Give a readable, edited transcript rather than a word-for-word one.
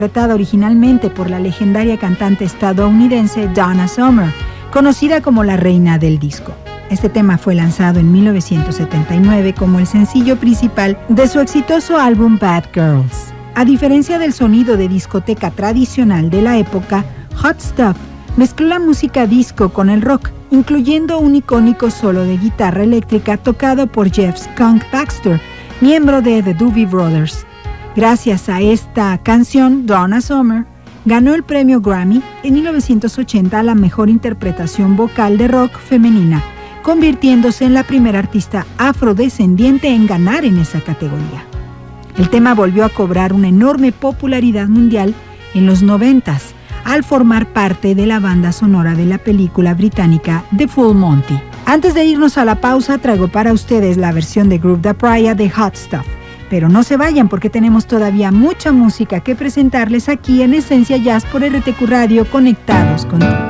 interpretada originalmente por la legendaria cantante estadounidense Donna Summer, conocida como la reina del disco. Este tema fue lanzado en 1979 como el sencillo principal de su exitoso álbum Bad Girls. A diferencia del sonido de discoteca tradicional de la época, Hot Stuff mezcló la música disco con el rock, incluyendo un icónico solo de guitarra eléctrica tocado por Jeff Skunk Baxter, miembro de The Doobie Brothers. Gracias a esta canción, Donna Summer ganó el premio Grammy en 1980 a la mejor interpretación vocal de rock femenina, convirtiéndose en la primera artista afrodescendiente en ganar en esa categoría. El tema volvió a cobrar una enorme popularidad mundial en los 90s, al formar parte de la banda sonora de la película británica The Full Monty. Antes de irnos a la pausa, traigo para ustedes la versión de Groove Da Praia de Hot Stuff. Pero no se vayan porque tenemos todavía mucha música que presentarles aquí en Esencia Jazz por RTQ Radio, conectados contigo.